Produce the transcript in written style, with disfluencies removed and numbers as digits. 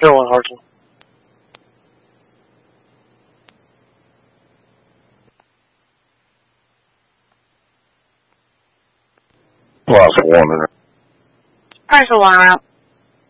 Heel en Hartel. Lots of one. Partial one out.